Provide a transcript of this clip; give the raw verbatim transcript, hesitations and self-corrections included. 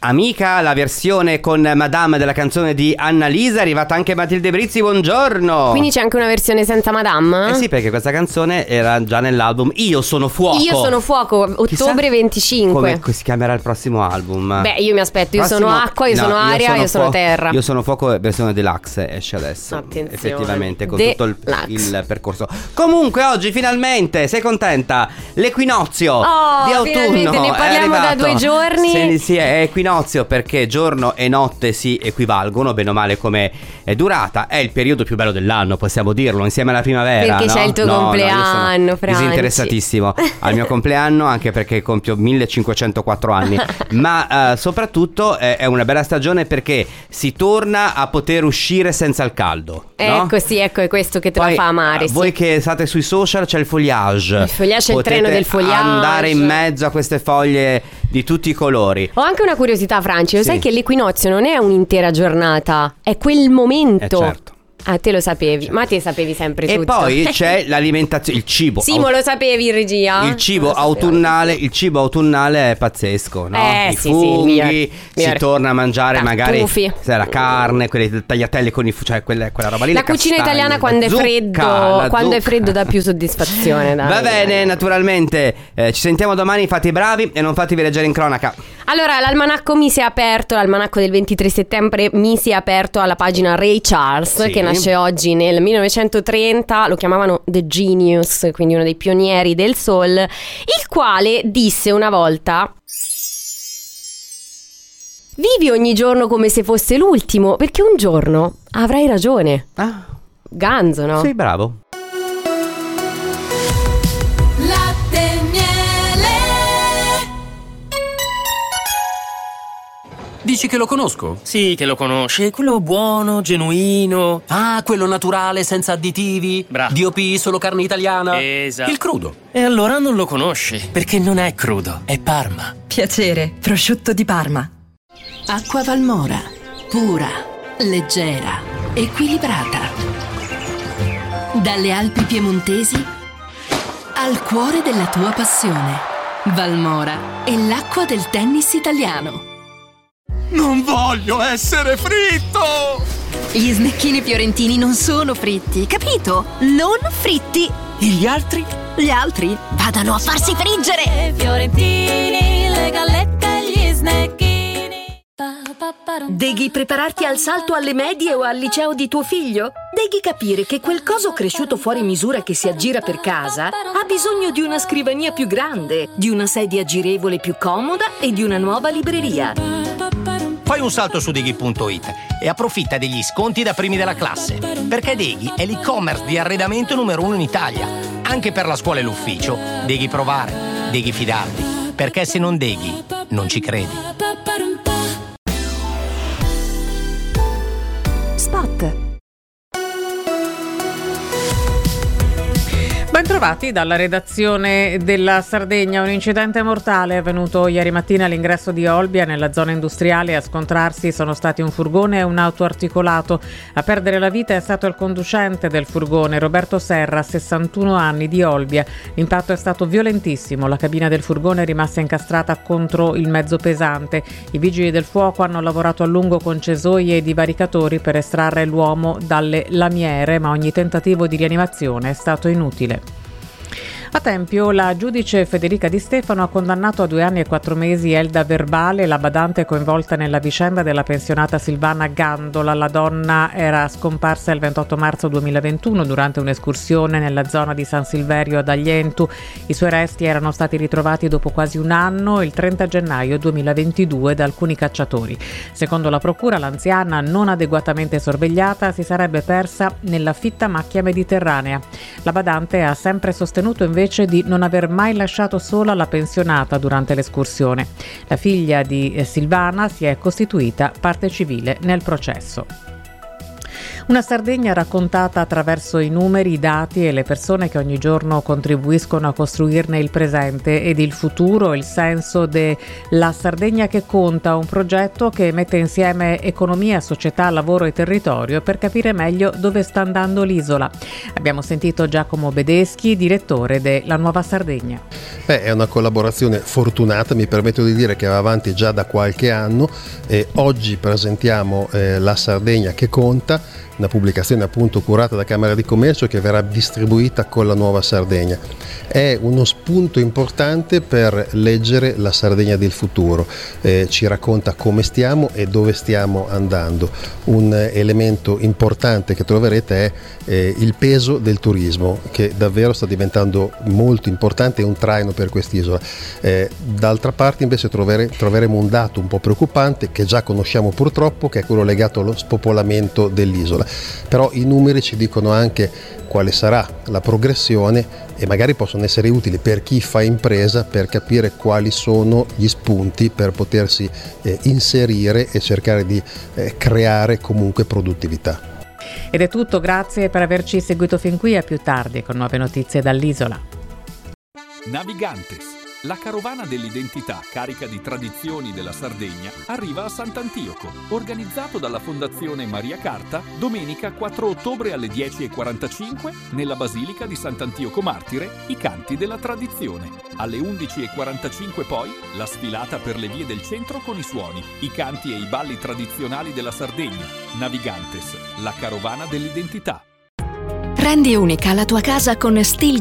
Amica, la versione con Madame della canzone di Annalisa. È arrivata anche Matilde Brizzi, buongiorno. Quindi c'è anche una versione senza Madame? Eh sì, perché questa canzone era già nell'album Io sono fuoco. Io sono fuoco, ottobre Chissà come venticinque. si chiamerà il prossimo album. Beh, io mi aspetto, io Prossimo... sono acqua, io no, sono aria, io sono, io sono terra. Io sono fuoco, versione deluxe, esce adesso. Attenzione. Effettivamente, con Deluxe. tutto il, il percorso. Comunque oggi finalmente, sei contenta? L'equinozio oh, di autunno ne parliamo da due giorni. Sì, sì, è equinozio perché giorno e notte si equivalgono, bene o male come è durata. È il periodo più bello dell'anno, possiamo dirlo, insieme alla primavera. Perché no? c'è il tuo no, compleanno, no, io sono Franci. disinteressatissimo al mio compleanno, anche perché compio millecinquecentoquattro anni. Ma uh, soprattutto è, è una bella stagione perché si torna a poter uscire senza il caldo. Ecco, no? sì, ecco, è questo che te Poi, la fa amare. Voi sì. che state sui social, c'è il foliage. Il foliage è il Potete treno del foliage. andare in mezzo a queste foglie di tutti i colori. Ho anche una curiosità, Franci, lo Sì. sai che l'equinozio non è un'intera giornata, è quel momento. Eh certo. Ah, te lo sapevi, ma te sapevi sempre E tutto. poi c'è l'alimentazione, il cibo. Simo, aut- lo sapevi in regia? Il cibo Lo sapevo. autunnale, il cibo autunnale è pazzesco, no? Eh, I sì, sì, funghi, migliore, si migliore. torna a mangiare magari Tartufi. sai, la carne, quelle tagliatelle con i fu- cioè quella, quella roba lì. La le cucina castagne, italiana la quando è zucca, freddo, la quando è zucca. freddo dà più soddisfazione. Dai, Va bene, dai. naturalmente eh, ci sentiamo domani, fate i bravi e non fatevi leggere in cronaca. Allora, l'almanacco mi si è aperto, l'almanacco del ventitré settembre mi si è aperto alla pagina Ray Charles, Sì. che nasce oggi nel millenovecentotrenta, lo chiamavano The Genius, quindi uno dei pionieri del soul, il quale disse una volta: vivi ogni giorno come se fosse l'ultimo, perché un giorno avrai ragione. Ah, Ganzo, no? sei bravo. Latte miele. Dici che lo conosco? Sì, che lo conosci, quello buono, genuino. Ah, quello naturale, senza additivi? Bravo. D O P, solo carne italiana? Esatto. Il crudo. E allora non lo conosci, perché non è crudo, è Parma. Piacere, prosciutto di Parma. Acqua Valmora, pura, leggera, equilibrata. Dalle Alpi piemontesi al cuore della tua passione. Valmora è l'acqua del tennis italiano. Non voglio essere fritto! Gli snecchini fiorentini non sono fritti, capito? Non fritti. E gli altri? Gli altri vadano a farsi friggere. Fiorentini, le gallette e gli snecchini. Devi prepararti al salto alle medie o al liceo di tuo figlio? Devi capire che quel coso cresciuto fuori misura che si aggira per casa ha bisogno di una scrivania più grande, di una sedia girevole più comoda e di una nuova libreria. Fai un salto su Deghi punto it e approfitta degli sconti da primi della classe, perché Deghi è l'e-commerce di arredamento numero uno in Italia. Anche per la scuola e l'ufficio, Deghi provare, Deghi fidarti, perché se non Deghi, non ci credi. Spot. Bentrovati dalla redazione della Sardegna. Un incidente mortale è avvenuto ieri mattina all'ingresso di Olbia, nella zona industriale. A scontrarsi sono stati un furgone e un autoarticolato. A perdere la vita è stato il conducente del furgone, Roberto Serra, sessantuno anni, di Olbia. L'impatto è stato violentissimo. La cabina del furgone è rimasta incastrata contro il mezzo pesante. I vigili del fuoco hanno lavorato a lungo con cesoie e divaricatori per estrarre l'uomo dalle lamiere, ma ogni tentativo di rianimazione è stato inutile. A Tempio la giudice Federica Di Stefano ha condannato a due anni e quattro mesi Elda Verbale, la badante coinvolta nella vicenda della pensionata Silvana Gandola. La donna era scomparsa il ventotto marzo duemilaventuno durante un'escursione nella zona di San Silverio ad Aglientu. I suoi resti erano stati ritrovati dopo quasi un anno, il trenta gennaio duemilaventidue, da alcuni cacciatori. Secondo la procura, l'anziana, non adeguatamente sorvegliata, si sarebbe persa nella fitta macchia mediterranea. La badante ha sempre sostenuto invece di non aver mai lasciato sola la pensionata durante l'escursione. La figlia di Silvana si è costituita parte civile nel processo. Una Sardegna raccontata attraverso i numeri, i dati e le persone che ogni giorno contribuiscono a costruirne il presente ed il futuro, il senso della Sardegna che conta, un progetto che mette insieme economia, società, lavoro e territorio per capire meglio dove sta andando l'isola. Abbiamo sentito Giacomo Bedeschi, direttore della Nuova Sardegna. Beh, è una collaborazione fortunata, mi permetto di dire che va avanti già da qualche anno e oggi presentiamo eh, La Sardegna che conta, una pubblicazione appunto curata da Camera di Commercio che verrà distribuita con la Nuova Sardegna. È uno spunto importante per leggere la Sardegna del futuro, eh, ci racconta come stiamo e dove stiamo andando. Un elemento importante che troverete è eh, il peso del turismo, che davvero sta diventando molto importante e un traino per quest'isola. Eh, d'altra parte invece trovere, troveremo un dato un po' preoccupante che già conosciamo purtroppo, che è quello legato allo spopolamento dell'isola. Però i numeri ci dicono anche quale sarà la progressione e magari possono essere utili per chi fa impresa per capire quali sono gli spunti per potersi eh, inserire e cercare di eh, creare comunque produttività. Ed è tutto, grazie per averci seguito fin qui, a più tardi con nuove notizie dall'isola. Navigantes, la carovana dell'identità carica di tradizioni della Sardegna, arriva a Sant'Antioco, organizzato dalla Fondazione Maria Carta, domenica quattro ottobre alle dieci e quarantacinque nella Basilica di Sant'Antioco Martire, i canti della tradizione. Alle undici e quarantacinque poi la sfilata per le vie del centro con i suoni, i canti e i balli tradizionali della Sardegna. Navigantes, la carovana dell'identità. Rendi unica la tua casa con Steel